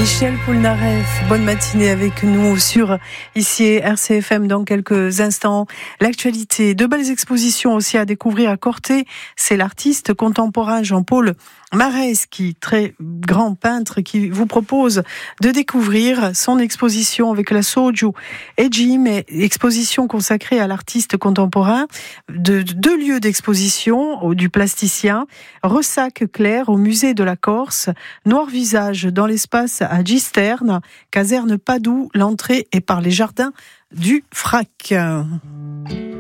Michel Polnareff, bonne matinée avec nous sur ici RCFM. Dans quelques instants, l'actualité, de belles expositions aussi à découvrir à Corté. C'est l'artiste contemporain Jean-Paul Mareschi, très grand peintre, qui vous propose de découvrir son exposition avec la Soju et Jim, exposition consacrée à l'artiste contemporain, de 2 lieux d'exposition du plasticien, Ressac Clair au musée de la Corse, Noir Visage dans l'espace à Gisterne, caserne Padoue, l'entrée est par les jardins du Frac.